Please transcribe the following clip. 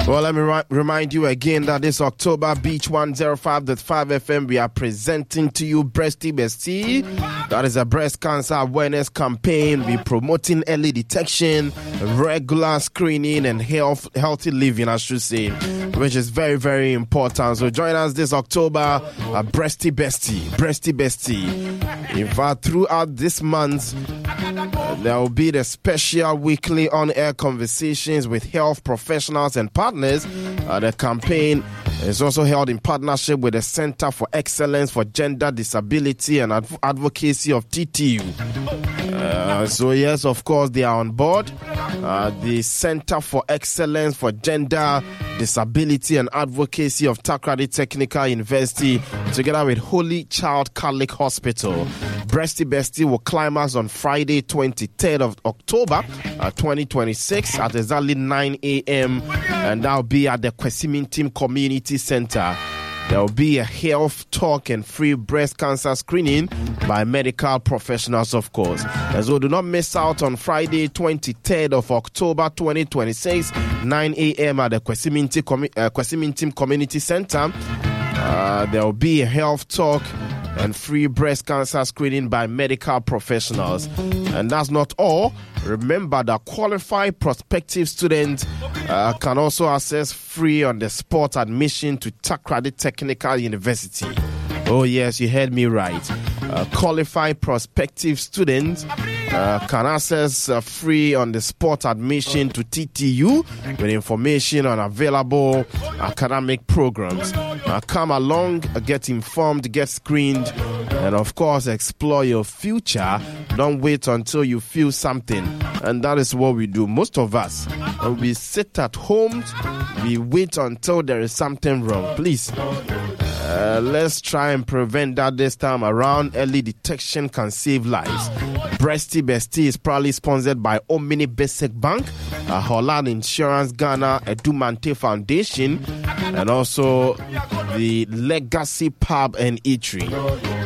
Well, let me remind you again that this October, Beach 105.5 FM, we are presenting to you Breasty Bestie. That is a breast cancer awareness campaign. We're promoting early detection, regular screening, and healthy living, I should say, which is very, very important. So join us this October, Breasty Bestie. Breasty Bestie. In fact, throughout this month, there will be the special weekly on-air conversations with health professionals and partners. The campaign is also held in partnership with the Center for Excellence for Gender Disability and Advocacy of TTU. So yes, of course, they are on board. The Center for Excellence for Gender Disability and Advocacy of Takoradi Technical University, together with Holy Child Catholic Hospital. Breasty Bestie will climax on Friday, 23rd of October, 2026 at exactly 9 a.m. and that'll be at the Kwesimintim Community Center. There will be a health talk and free breast cancer screening by medical professionals, of course. And so do not miss out on Friday, 23rd of October, 2026, 9 a.m. at the Kwesimintim Community Center. There will be a health talk and free breast cancer screening by medical professionals. And that's not all. Remember that qualified prospective students can also access free on-the-spot admission to Takoradi Technical University. Oh yes, you heard me right. Qualified prospective students can access free on-the-spot admission to TTU with information on available academic programs. Come along, get informed, get screened, and of course explore your future. Don't wait until you feel something. And that is what we do. Most of us, we sit at home, we wait until there is something wrong. Please, let's try and prevent that this time around. Early detection can save lives. Breasty Bestie is proudly sponsored by Omni Basic Bank, Holland Insurance Ghana, Edumante Foundation, and also the Legacy Pub and Eatery.